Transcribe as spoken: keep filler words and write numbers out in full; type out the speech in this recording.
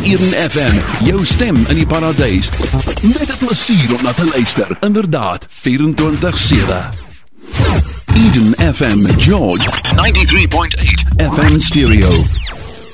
Eden F M, jou stem in die paradijs. Met het plesier om na te luister. Inderdaad, vierentwintig sewe. Eden F M met George, ninety-three point eight F M stereo.